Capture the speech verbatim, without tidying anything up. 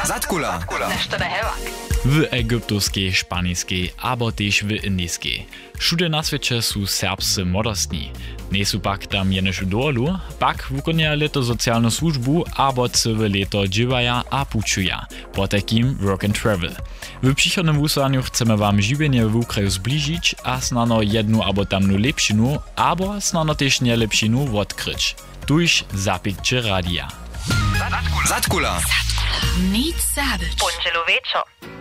Zatkula. Nešto nehewak. W egyptowskiej, szpańskiej, abo też w indyjskiej. Všude na świecie są serbscy modostni. Nie są pak tam jenoż dolu, pak wykonują leto socjalną służbu, abo całe leto dziewaja a puczuja, po takim work and travel. W przychodnym wysłaniu chcemy wam żywienie w kraju zbliżyć, a snano jedną abo tamną lepszinu, abo snano też nie lepszinu odkryć. Tuż zapikcie radia. Zatkula. Nic zabić. Ponczelo wieczo.